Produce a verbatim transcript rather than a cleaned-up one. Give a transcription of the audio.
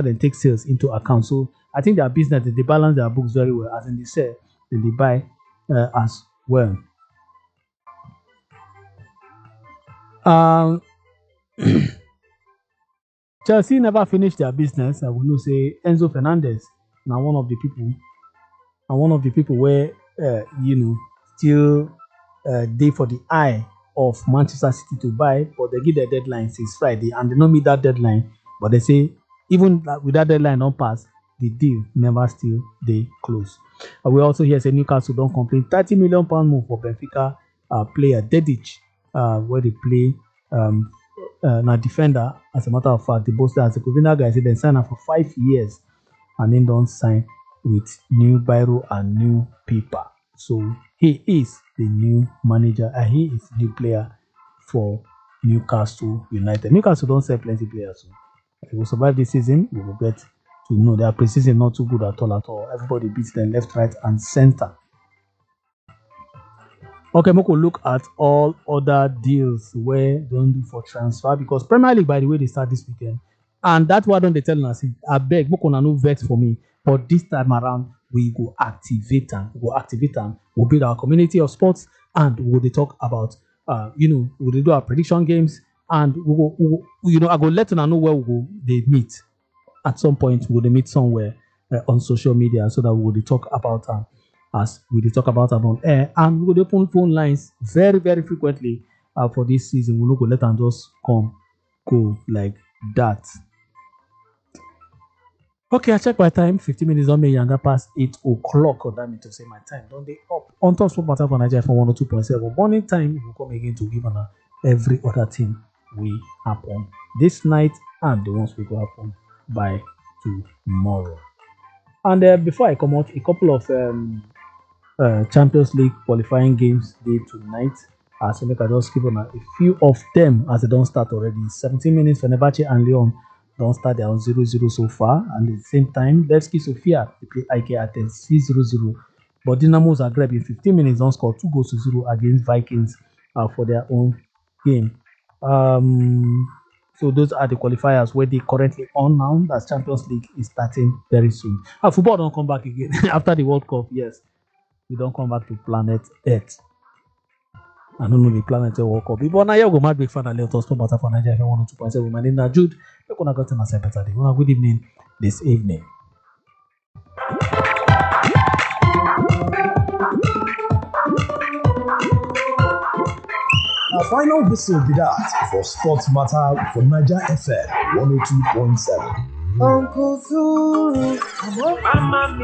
them take sales into account. So I think their business, they balance their books very well. As in they sell, then they buy uh, as well. Um, Chelsea never finished their business. I will know say Enzo Fernandez now one of the people, and one of the people where uh, you know still uh, day for the eye of Manchester City to buy, but they give their deadline since Friday, and they don't meet that deadline. But they say even with that deadline not pass, the deal never still they close. And we also hear say Newcastle don't complain thirty million pound move for Benfica uh, player Dedic, uh, where they play um, uh, now defender. As a matter of fact, the Boston Herzegovina guys say they sign up for five years and then don't sign with new biro and new paper. So he is the new manager and he is the new player for Newcastle United. Newcastle don't sell plenty players. So if we will survive this season, we will get to know their preseason not too good at all at all. Everybody beats them left, right, and center. Okay, we could look at all other deals where they don't do for transfer because Premier League, by the way, they start this weekend. And that's why don't they tell us, I beg, we no vex for me. But this time around, we go activate them. We go activate them. We'll build our community of sports and we'll they talk about, uh, you know, we'll do our prediction games and we will, we'll, you know, I go let them know where we go. They meet at some point. We'll they meet somewhere uh, on social media so that we will talk about them. Uh, as we will talk about them on air and we will open phone lines very, very frequently uh, for this season. We'll not go let them just come, go like that. Okay, I check my time. fifteen minutes on me, younger past eight o'clock. Or that means to say my time. Don't they up on top of matter for Nigeria for one or two point seven. Morning time, we will come again to give on every other thing we happen this night and the ones we go happen by tomorrow. And uh, before I come out, a couple of um, uh, Champions League qualifying games day tonight. Uh, so make I just give on a, a few of them as they don't start already. seventeen minutes for Fenerbahce and Lyon. Don't start there on zero zero so far, and at the same time, Levski Sofia they play I K Athens zero zero. But Dinamo Zagreb in fifteen minutes don't score two goals to zero against Vikings uh, for their own game. Um, so those are the qualifiers where they currently on now. That's Champions League is starting very soon. Uh, football don't come back again after the World Cup. Yes, we don't come back to planet Earth. I don't know the planet World Cup. But now you go mad big fan and let us talk about for Nigeria one oh two point seven. My name is Jude. We're gonna go to my better day. Well, good evening this evening. Our final whistle be that for Sports Matter for Niger F M one oh two point seven. Uncle Zuru,